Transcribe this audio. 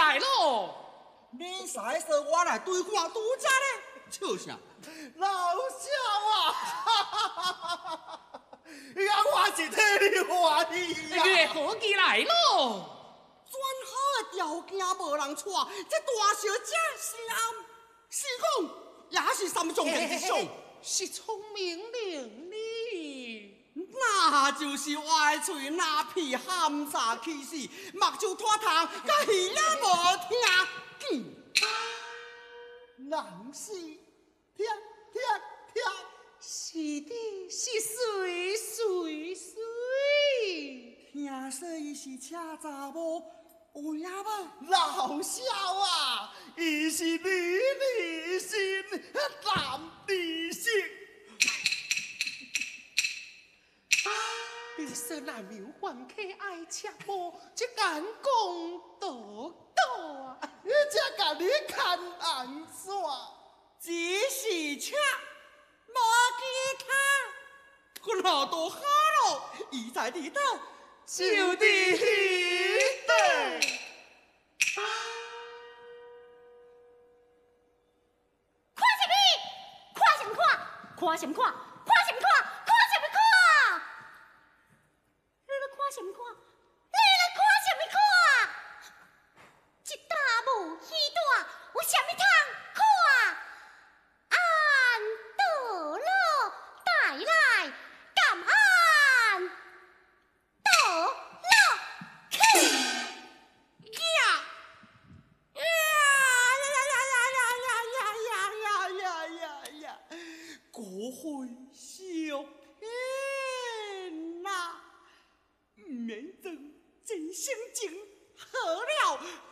来咯！ 你使说我来对看拄则咧，笑啥？ 老少啊！呀，我是替你欢喜呀！ 月何其来咯？ 转好的条件无人娶，这大小姐是讲也是三种人之上。 是聪明伶俐。 那就是歪嘴那皮含茶气死，目睭拖汤，甲耳也无听。 人是听， 是的，是水。 听说伊是车查某，有影无？ 老少啊，伊是李心男的心。 你说那苗还客爱吃无？这敢讲多啊！ 你这甲你看红线， 只是车，无其他。我老多好咯，伊在伫倒， 就伫迄块。 看什么？看什么看？看什么看？看什么看？看什么看？你咧看什么看？你咧看什么看？一大无耳大，有啥物通看？按倒落带来，敢按倒落去？ 国会小骗呐，唔免装真性情，好了。